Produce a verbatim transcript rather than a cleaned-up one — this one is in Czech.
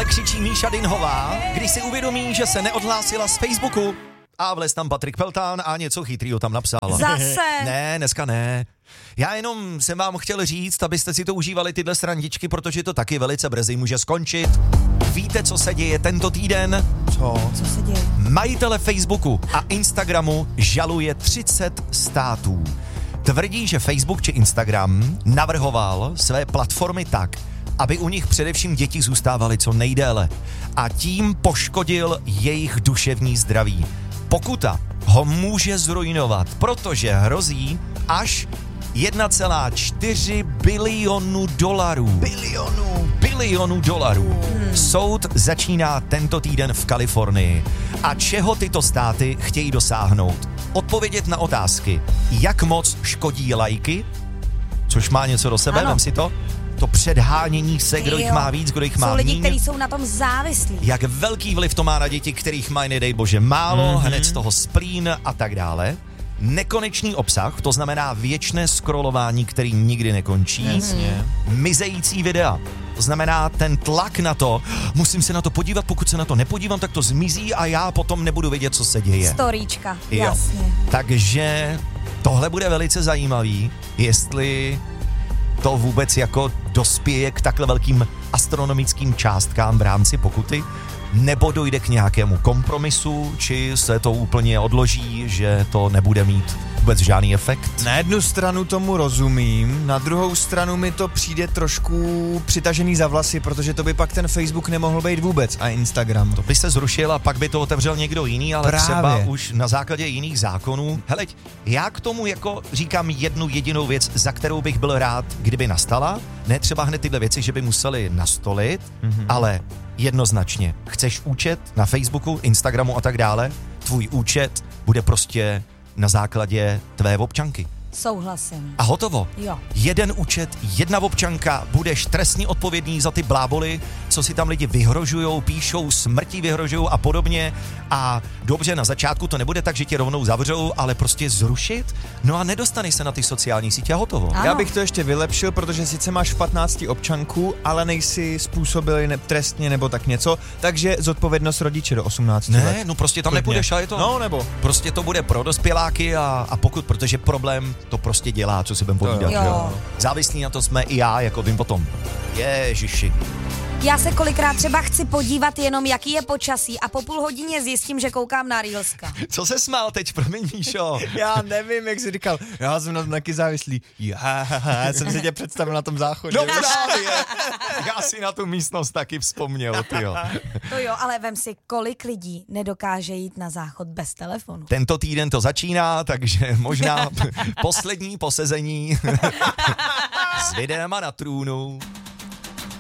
Tohle křičí Míša Dinhová, když si uvědomí, že se neodhlásila z Facebooku. A vlez tam Patrik Peltán a něco chytrýho tam napsal. Zase. Ne, dneska ne. Já jenom jsem vám chtěl říct, abyste si to užívali tyhle srandičky, protože to taky velice brzy může skončit. Víte, co se děje tento týden? Co? Co se děje? Majitele Facebooku a Instagramu žaluje třicet států. Tvrdí, že Facebook či Instagram navrhoval své platformy tak, aby u nich především děti zůstávaly co nejdéle a tím poškodil jejich duševní zdraví. Pokuta ho může zruinovat, protože hrozí až jedna celá čtyři bilionu dolarů. Bilionů. Bilionu dolarů. Hmm. Soud začíná tento týden v Kalifornii. A čeho tyto státy chtějí dosáhnout? Odpovědět na otázky, jak moc škodí lajky, což má něco do sebe, vem si to, to předhánění se, kdo jich má víc, kdo jich má Jsou lidi, míň. kteří jsou na tom závislí. Jak velký vliv to má na děti, kterých mají, nedej bože, málo, mm-hmm. hned z toho splín a tak dále. Nekonečný obsah, to znamená věčné scrollování, který nikdy nekončí. Jasně. Mizející videa, to znamená ten tlak na to, musím se na to podívat, pokud se na to nepodívám, tak to zmizí a já potom nebudu vědět, co se děje. Storíčka, Jo. jasně. Takže tohle bude velice zajímavý, jestli to vůbec jako dospěje k takhle velkým astronomickým částkám v rámci pokuty, nebo dojde k nějakému kompromisu, či se to úplně odloží, že to nebude mít vůbec žádný efekt. Na jednu stranu tomu rozumím, na druhou stranu mi to přijde trošku přitažený za vlasy, protože to by pak ten Facebook nemohl být vůbec a Instagram. To by se zrušil a pak by to otevřel někdo jiný, ale Právě. třeba už na základě jiných zákonů. Hele, já k tomu jako říkám jednu jedinou věc, za kterou bych byl rád, kdyby nastala. Ne třeba hned tyhle věci, že by museli nastolit, mm-hmm. ale jednoznačně. Chceš účet na Facebooku, Instagramu a tak dále? Tvůj účet bude prostě na základě tvé občanky. Souhlasím. A hotovo. Jo. Jeden účet, jedna občanka, budeš trestně odpovědný za ty bláboli, co si tam lidi vyhrožujou, píšou, smrtí vyhrožujou a podobně. A dobře, na začátku to nebude tak, že tě rovnou zavřou, ale prostě zrušit, no a nedostaneš se na ty sociální sítě a hotovo. Ano. Já bych to ještě vylepšil, protože sice máš v patnácti občanku, ale nejsi způsobili ne- trestně nebo tak něco, takže zodpovědnost rodiče do osmnácti let. Ne, no prostě tam Klidně. nepůjdeš a je to. No nebo. Prostě to bude pro dospěláky a, a pokud, protože problém to prostě dělá, co si budem povídat. jo. Jo. Závislí na to jsme i já, jako vím potom. Ježiši. Já se kolikrát třeba chci podívat jenom, jaký je počasí a po půl hodině zjistím, že koukám na Reelska. Co se smál teď, promiň, Míšo? Já nevím, jak jsi říkal, já jsem na tom taky závislý. Já, já jsem si tě představil na tom záchodě. No právě. Já si na tu místnost taky vzpomněl, tyjo. To jo, ale vem si, kolik lidí nedokáže jít na záchod bez telefonu. Tento týden to začíná, takže možná poslední posezení s videem na trůnu.